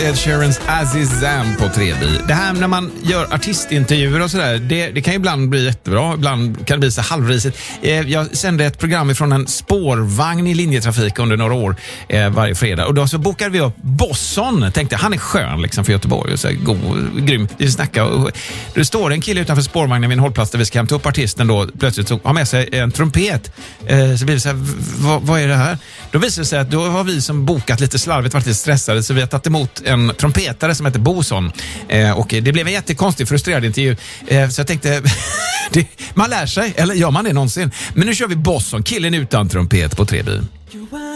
Ed Sheerans Azizam på 3B. Det här när man gör artistintervjuer och sådär, det kan ju ibland bli jättebra, ibland kan det bli så halvrisigt. Jag sände ett program ifrån en spårvagn i linjetrafik under några år varje fredag, och då så bokade vi upp Bosson. Tänkte han är skön liksom för Göteborg och så god, grym. Vi snackade och det står en kille utanför spårvagnen vid en hållplats där vi ska hämta upp artisten då, plötsligt så har med sig en trumpet. Så blir det så här, vad är det här? Då visar det sig att då har vi som bokat lite slarvigt, varit lite stressade, så vi har tagit emot en trumpetare som heter Boson. Och det blev en jättekonstig, frustrerad intervju. Så jag tänkte, man lär sig, eller gör man det någonsin? Men nu kör vi Boson, killen utan trumpet på 3B.